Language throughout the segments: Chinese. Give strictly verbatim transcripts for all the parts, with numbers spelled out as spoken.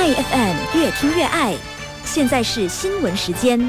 A F M 越听越爱，现在是新闻时间。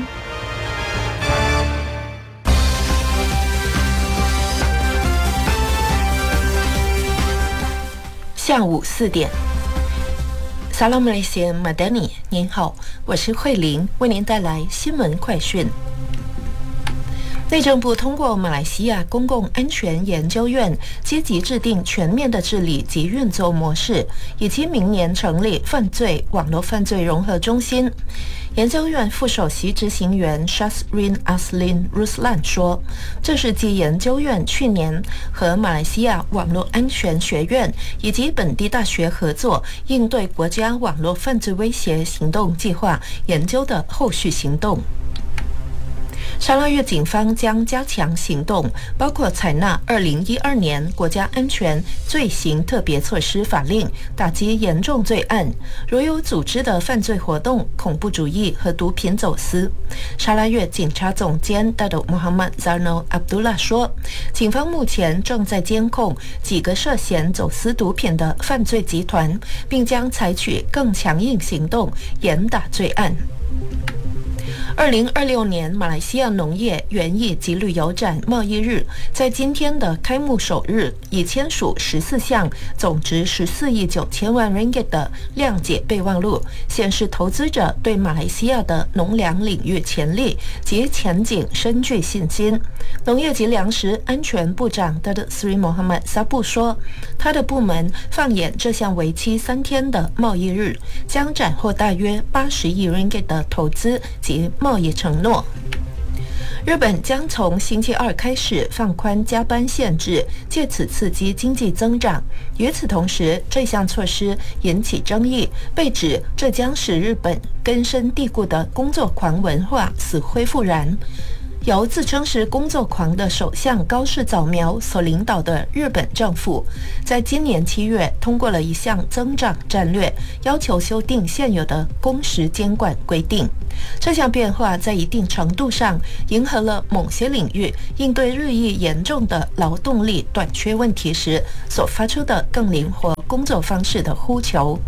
下午四点。Salam Malaysia Madani， 您好，我是慧玲，为您带来新闻快讯。内政部通过马来西亚公共安全研究院积极制定全面的治理及运作模式，以及明年成立犯罪网络犯罪融合中心。研究院副首席执行员 Shazrin Aslin Ruslan 说，这是继研究院去年和马来西亚网络安全学院以及本地大学合作应对国家网络犯罪威胁行动计划研究的后续行动。沙拉越警方将加强行动，包括采纳二零一二年国家安全罪行特别措施法令，打击严重罪案，如有组织的犯罪活动、恐怖主义和毒品走私。沙拉越警察总监 Datuk Muhammad Zainal Abdullah 说，警方目前正在监控几个涉嫌走私毒品的犯罪集团，并将采取更强硬行动，严打罪案。二零二六年马来西亚农业、园艺及旅游展贸易日在今天的开幕首日，已签署十四项总值十四亿九千万 ringgit 的谅解备忘录，显示投资者对马来西亚的农粮领域潜力及前景深具信心。农业及粮食安全部长 Datuk Seri Mohamad Sabu 说，他的部门放眼这项为期三天的贸易日，将斩获大约八十亿 ringgit 的投资及贸易承诺。日本将从星期二开始放宽加班限制，借此刺激经济增长。与此同时，这项措施引起争议，被指这将使日本根深蒂固的工作狂文化死灰复燃。由自称是工作狂的首相高市早苗所领导的日本政府，在今年七月通过了一项增长战略，要求修订现有的工时监管规定。这项变化在一定程度上迎合了某些领域应对日益严重的劳动力短缺问题时所发出的更灵活工作方式的呼求。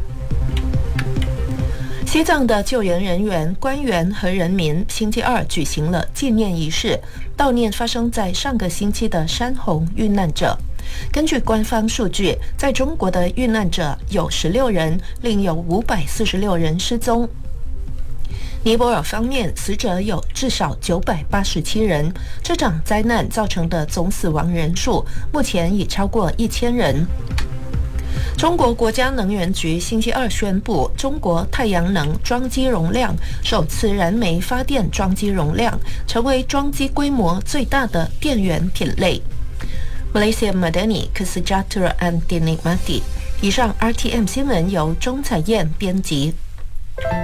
西藏的救援人员、官员和人民星期二举行了纪念仪式，悼念发生在上个星期的山洪遇难者。根据官方数据，在中国的遇难者有十六人，另有五百四十六人失踪。尼泊尔方面，死者有至少九百八十七人，这场灾难造成的总死亡人数目前已超过一千人。中国国家能源局星期二宣布，中国太阳能装机容量首次燃煤发电装机容量成为装机规模最大的电源品类。Malaysia Madani Kesejahteraan and Dinikmati。以上 R T M 新闻由钟彩燕编辑。